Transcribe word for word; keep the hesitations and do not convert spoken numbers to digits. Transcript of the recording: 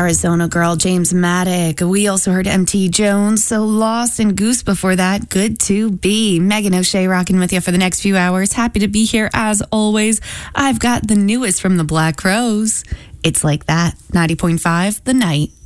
Arizona Girl, James Maddock. We also heard M T Jones, So Lost, and Goose before that. Good to be. Megan O'Shea rocking with you for the next few hours. Happy to be here as always. I've got the newest from the Black Crowes. It's Like That. ninety point five The Night.